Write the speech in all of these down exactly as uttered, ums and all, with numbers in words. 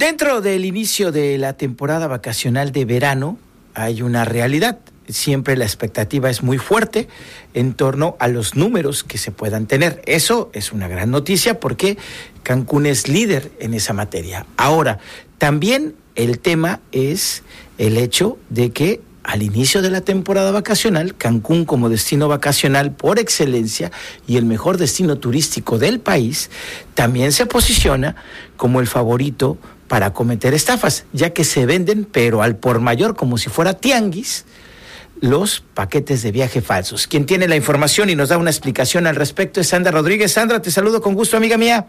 Dentro del inicio de la temporada vacacional de verano hay una realidad. Siempre la expectativa es muy fuerte en torno a los números que se puedan tener. Eso es una gran noticia porque Cancún es líder en esa materia. Ahora, también el tema es el hecho de que al inicio de la temporada vacacional, Cancún como destino vacacional por excelencia y el mejor destino turístico del país, también se posiciona como el favorito para cometer estafas, ya que se venden, pero al por mayor, como si fuera tianguis, los paquetes de viaje falsos. Quien tiene la información y nos da una explicación al respecto es Sandra Rodríguez. Sandra, te saludo con gusto, amiga mía.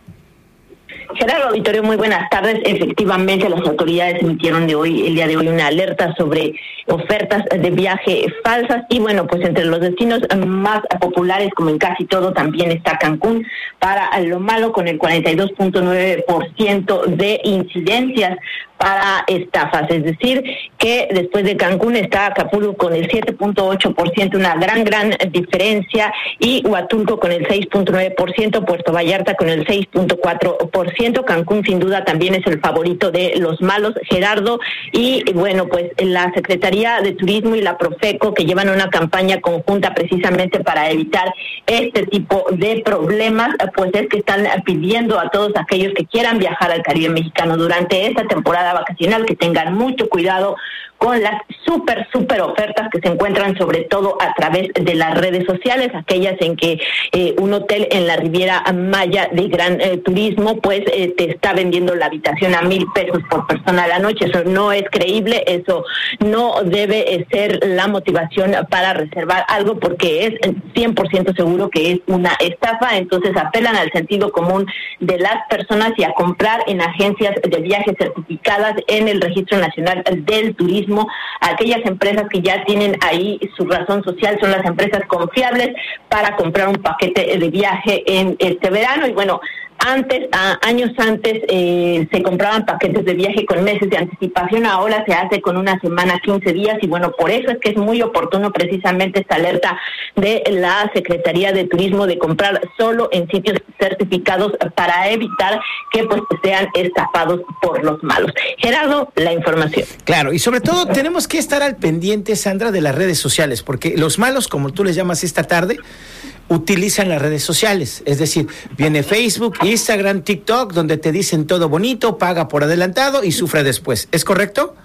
Gerardo Auditorio, muy buenas tardes. Efectivamente, las autoridades emitieron de hoy, el día de hoy, una alerta sobre ofertas de viaje falsas y bueno, pues entre los destinos más populares, como en casi todo, también está Cancún, para lo malo, con el cuarenta y dos punto nueve por ciento de incidencias para estafas, es decir, que después de Cancún está Acapulco con el siete punto ocho por ciento, una gran, gran diferencia, y Huatulco con el seis punto nueve por ciento, Puerto Vallarta con el seis punto cuatro por ciento. Cancún sin duda también es el favorito de los malos, Gerardo, y bueno, pues la Secretaría de Turismo y la Profeco, que llevan una campaña conjunta precisamente para evitar este tipo de problemas, pues es que están pidiendo a todos aquellos que quieran viajar al Caribe mexicano durante esta temporada vacacional que tengan mucho cuidado con las súper, súper ofertas que se encuentran sobre todo a través de las redes sociales, aquellas en que eh, un hotel en la Riviera Maya de Gran eh, Turismo, pues eh, te está vendiendo la habitación a mil pesos por persona a la noche. Eso no es creíble, eso no debe eh, ser la motivación para reservar algo, porque es cien por ciento seguro que es una estafa. Entonces apelan al sentido común de las personas y a comprar en agencias de viajes certificadas en el Registro Nacional del Turismo. Aquellas empresas que ya tienen ahí su razón social son las empresas confiables para comprar un paquete de viaje en este verano. Y bueno, antes, a, años antes, eh, se compraban paquetes de viaje con meses de anticipación, ahora se hace con una semana, quince días, y bueno, por eso es que es muy oportuno precisamente esta alerta de la Secretaría de Turismo de comprar solo en sitios certificados para evitar que pues sean estafados por los malos. Gerardo, la información. Claro, y sobre todo tenemos que estar al pendiente, Sandra, de las redes sociales, porque los malos, como tú les llamas esta tarde, utilizan las redes sociales, es decir, viene Facebook, Instagram, TikTok, donde te dicen todo bonito, paga por adelantado y sufre después. ¿Es correcto?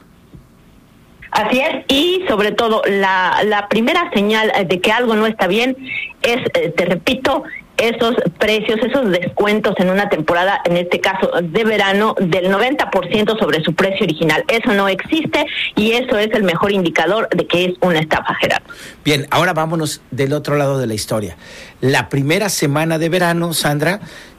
Así es, y sobre todo la, la primera señal de que algo no está bien es, eh, te repito, esos precios, esos descuentos en una temporada, en este caso de verano, del noventa por ciento sobre su precio original. Eso no existe y eso es el mejor indicador de que es una estafa, Gerardo. Bien, ahora vámonos del otro lado de la historia. La primera semana de verano, Sandra,